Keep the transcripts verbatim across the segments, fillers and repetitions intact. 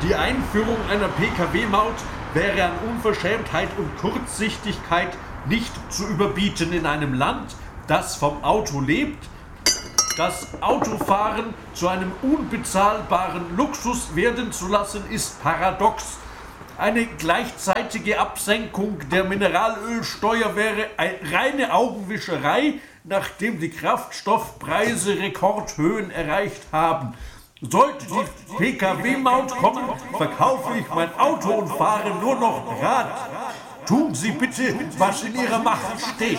Die Einführung einer P K W-Maut wäre an Unverschämtheit und Kurzsichtigkeit nicht zu überbieten in einem Land, das vom Auto lebt. Das Autofahren zu einem unbezahlbaren Luxus werden zu lassen, ist paradox. Eine gleichzeitige Absenkung der Mineralölsteuer wäre eine reine Augenwischerei, nachdem die Kraftstoffpreise Rekordhöhen erreicht haben. Sollte die P K W-Maut kommen, verkaufe ich mein Auto und fahre nur noch Rad. Tun Sie bitte, was in Ihrer Macht steht.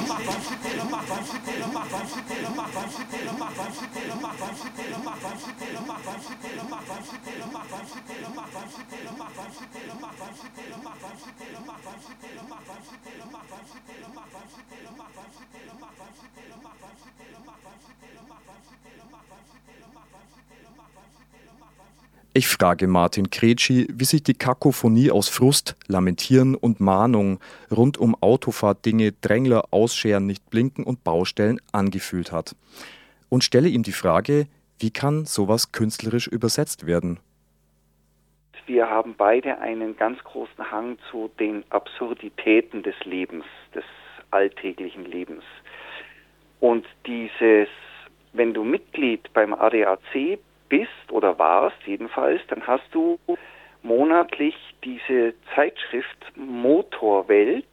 Ich frage Martin Kretschi, wie sich die Kakophonie aus Frust, Lamentieren und Mahnung rund um Autofahrdinge, Drängler, Ausscheren, nicht blinken und Baustellen angefühlt hat. Und stelle ihm die Frage, wie kann sowas künstlerisch übersetzt werden? Wir haben beide einen ganz großen Hang zu den Absurditäten des Lebens, des alltäglichen Lebens. Und dieses, wenn du Mitglied beim A D A C bist oder warst jedenfalls, dann hast du monatlich diese Zeitschrift Motorwelt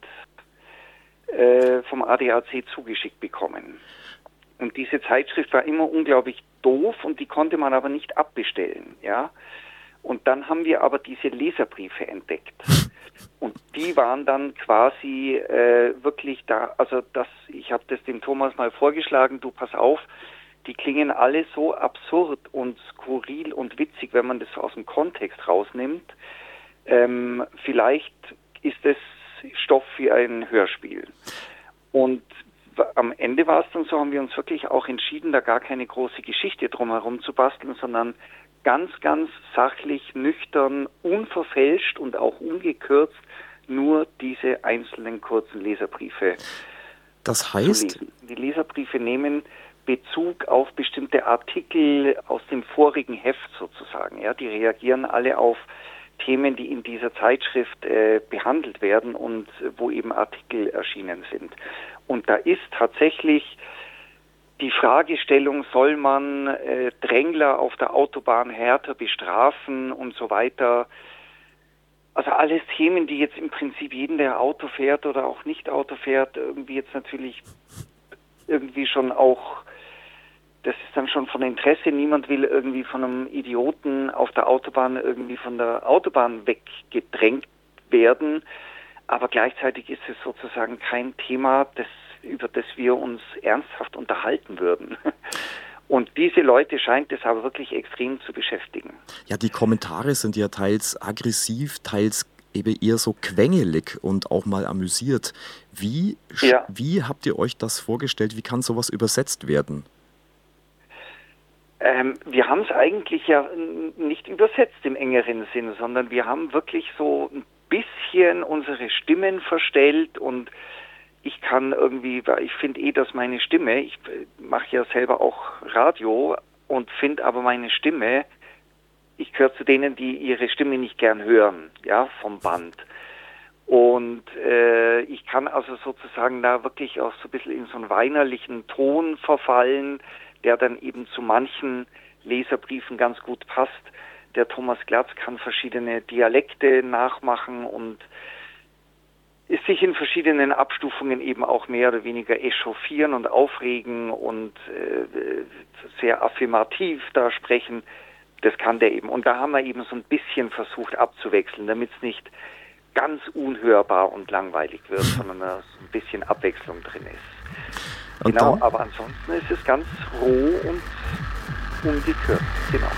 äh, vom A D A C zugeschickt bekommen. Und diese Zeitschrift war immer unglaublich doof und die konnte man aber nicht abbestellen, ja. Und dann haben wir aber diese Leserbriefe entdeckt. Und die waren dann quasi äh, wirklich da, also das, ich habe das dem Thomas mal vorgeschlagen, du pass auf, die klingen alle so absurd und skurril und witzig, wenn man das aus dem Kontext rausnimmt. Ähm, vielleicht ist es Stoff für ein Hörspiel. Und am Ende war es dann so, haben wir uns wirklich auch entschieden, da gar keine große Geschichte drumherum zu basteln, sondern ganz, ganz sachlich, nüchtern, unverfälscht und auch ungekürzt nur diese einzelnen kurzen Leserbriefe Das heißt, zu lesen. Die Leserbriefe nehmen Bezug auf bestimmte Artikel aus dem vorigen Heft sozusagen. Ja, die reagieren alle auf Themen, die in dieser Zeitschrift äh, behandelt werden und äh, wo eben Artikel erschienen sind. Und da ist tatsächlich die Fragestellung, soll man äh, Drängler auf der Autobahn härter bestrafen und so weiter. Also alles Themen, die jetzt im Prinzip jeden, der Auto fährt oder auch nicht Auto fährt, irgendwie jetzt natürlich irgendwie schon auch, das ist dann schon von Interesse. Niemand will irgendwie von einem Idioten auf der Autobahn irgendwie von der Autobahn weggedrängt werden. Aber gleichzeitig ist es sozusagen kein Thema, das, über das wir uns ernsthaft unterhalten würden. Und diese Leute scheint es aber wirklich extrem zu beschäftigen. Ja, die Kommentare sind ja teils aggressiv, teils eben eher so quengelig und auch mal amüsiert. Wie, ja. wie habt ihr euch das vorgestellt? Wie kann sowas übersetzt werden? Ähm, wir haben es eigentlich ja nicht übersetzt im engeren Sinn, sondern wir haben wirklich so ein bisschen unsere Stimmen verstellt und ich kann irgendwie, weil ich finde eh, dass meine Stimme, ich mache ja selber auch Radio und finde aber meine Stimme, ich gehöre zu denen, die ihre Stimme nicht gern hören, ja, vom Band. Und äh, ich kann also sozusagen da wirklich auch so ein bisschen in so einen weinerlichen Ton verfallen, der dann eben zu manchen Leserbriefen ganz gut passt. Der Thomas Glatz kann verschiedene Dialekte nachmachen und ist sich in verschiedenen Abstufungen eben auch mehr oder weniger echauffieren und aufregen und äh, sehr affirmativ da sprechen. Das kann der eben. Und da haben wir eben so ein bisschen versucht abzuwechseln, damit es nicht ganz unhörbar und langweilig wird, sondern da so ein bisschen Abwechslung drin ist. Und genau, dann? aber ansonsten ist es ganz roh und ungekürzt, genau.